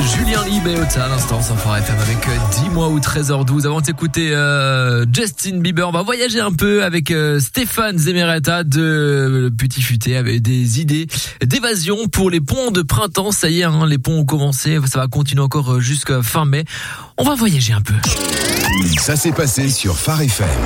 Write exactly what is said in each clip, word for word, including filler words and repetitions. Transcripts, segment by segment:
Julien Lieb et Ota à l'instant sur Phare F M avec dix mois ou treize heures douze. Avant d'écouter euh, Justin Bieber, on va voyager un peu avec euh, Stéphane Zemeretta de Petit Futé avec des idées d'évasion pour les ponts de printemps. Ça y est, hein, les ponts ont commencé, ça va continuer encore jusqu'à fin mai. On va voyager un peu. Ça s'est passé sur Phare F M.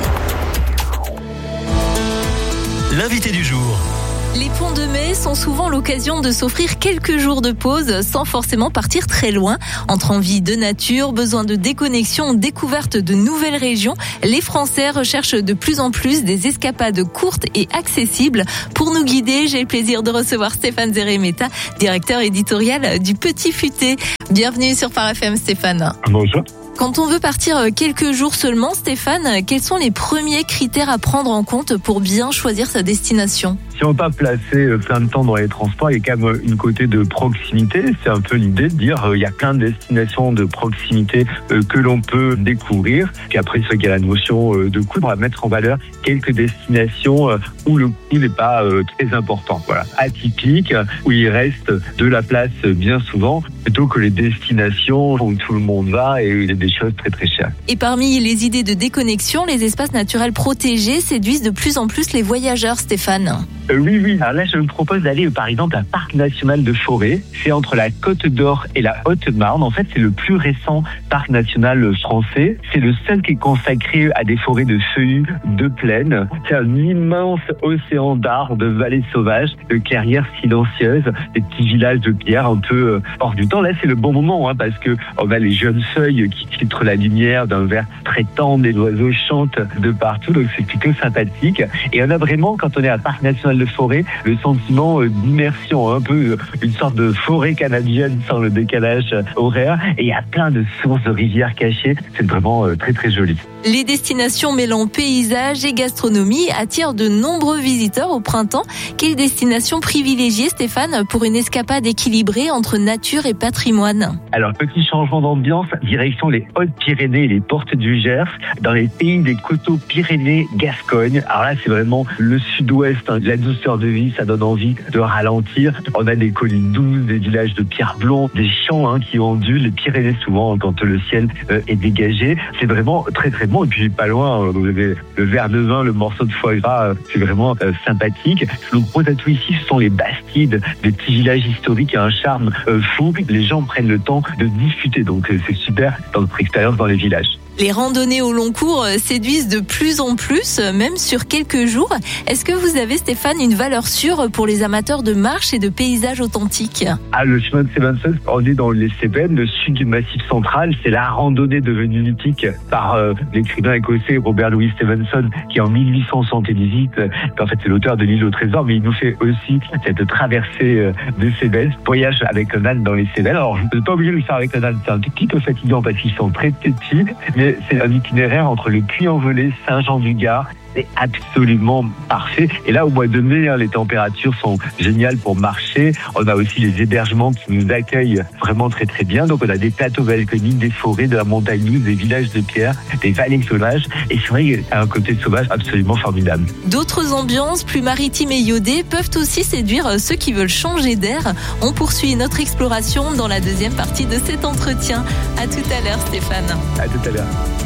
L'invité du jour. Les ponts de mai sont souvent l'occasion de s'offrir quelques jours de pause sans forcément partir très loin. Entre envie de nature, besoin de déconnexion, découverte de nouvelles régions, les Français recherchent de plus en plus des escapades courtes et accessibles. Pour nous guider, j'ai le plaisir de recevoir Stéphane Zemeretta, directeur éditorial du Petit Futé. Bienvenue sur Phare F M, Stéphane. Bonjour. Quand on veut partir quelques jours seulement, Stéphane, quels sont les premiers critères à prendre en compte pour bien choisir sa destination ? Si on ne veut pas placer plein de temps dans les transports, il y a quand même une côté de proximité. C'est un peu l'idée de dire il y a plein de destinations de proximité que l'on peut découvrir. Puis après, c'est vrai qu'il y a la notion de coût. On va mettre en valeur quelques destinations où le coût n'est pas très important. Voilà, atypique, où il reste de la place bien souvent, plutôt que les destinations où tout le monde va et il y a des choses très très chères. Et parmi les idées de déconnexion, les espaces naturels protégés séduisent de plus en plus les voyageurs, Stéphane. Euh, oui, oui. Alors là, je me propose d'aller, par exemple, à un parc national de Forêt. C'est entre la Côte d'Or et la Haute-Marne. En fait, c'est le plus récent parc national français. C'est le seul qui est consacré à des forêts de feuillus de plaine. C'est un immense océan d'arbres, de vallées sauvages, de clairières silencieuses, des petits villages de pierre un peu euh, hors du temps. Là, c'est le bon moment, hein, parce que on a les jeunes feuilles qui filtrent la lumière d'un vert très tendre, les oiseaux chantent de partout, donc c'est plutôt sympathique. Et on a vraiment, quand on est à parc national de Forêt, le sentiment d'immersion, un peu une sorte de forêt canadienne sans le décalage horaire. Et il y a plein de sources de rivières cachées. C'est vraiment très très joli. Les destinations mêlant paysage et gastronomie attirent de nombreux visiteurs au printemps. Quelle destination privilégiée, Stéphane, pour une escapade équilibrée entre nature et patrimoine ? Alors, petit changement d'ambiance, direction les Hautes-Pyrénées et les Portes du Gers, dans les pays des coteaux Pyrénées-Gascogne. Alors là, c'est vraiment le sud-ouest, hein, la douceur de vie, ça donne envie de ralentir. On a des collines douces, des villages de pierre blonde, des champs hein, qui ondulent, les Pyrénées souvent quand le ciel euh, est dégagé. C'est vraiment très très bon. Et puis pas loin, vous avez le verre de vin, le morceau de foie gras, c'est vraiment euh, sympathique. Le gros atout ici, ce sont les Bastides, des petits villages historiques qui ont un charme euh, fou. Les gens prennent le temps de discuter, donc euh, c'est super dans notre expérience dans les villages. Les randonnées au long cours séduisent de plus en plus, même sur quelques jours. Est-ce que vous avez, Stéphane, une valeur sûre pour les amateurs de marche et de paysages authentiques ? Ah, le chemin de Stevenson, on est dans les Cévennes, le sud du Massif central. C'est la randonnée devenue mythique par euh, l'écrivain écossais Robert Louis Stevenson, qui en mille huit cent soixante-dix-huit, euh, en fait c'est l'auteur de l'île au trésor, mais il nous fait aussi cette traversée euh, des Cévennes, voyage avec un âne dans les Cévennes. Alors je ne suis pas obligé de le faire avec un âne, c'est un petit peu fatigant parce qu'ils sont très petits, mais c'est un itinéraire entre le Puy-en-Velay, Saint-Jean-du-Gard. C'est absolument parfait. Et là, au mois de mai, hein, les températures sont géniales pour marcher. On a aussi les hébergements qui nous accueillent vraiment très très bien. Donc, on a des plateaux balconiques, des forêts, de la montagne douce, des villages de pierre, des vallées sauvages. Et c'est vrai qu'il y a un côté sauvage absolument formidable. D'autres ambiances plus maritimes et iodées peuvent aussi séduire ceux qui veulent changer d'air. On poursuit notre exploration dans la deuxième partie de cet entretien. À tout à l'heure, Stéphane. À tout à l'heure.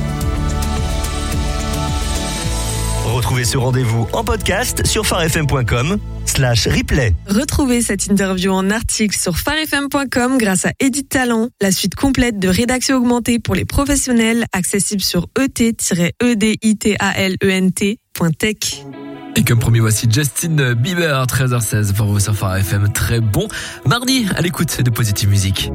Retrouvez ce rendez-vous en podcast sur pharefm.com slash replay. Retrouvez cette interview en article sur pharefm point com grâce à Edit Talent, la suite complète de rédaction augmentée pour les professionnels, accessible sur e t tiret e d i t a l e n t point tech. Et comme promis, voici Justin Bieber, treize heures seize pour vous sur Phare F M. Très bon mardi à l'écoute de Positive Musique.